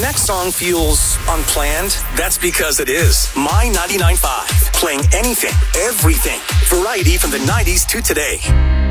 next song feels unplanned, that's because it is. My 99.5, playing anything, everything. Variety from the 90s to today.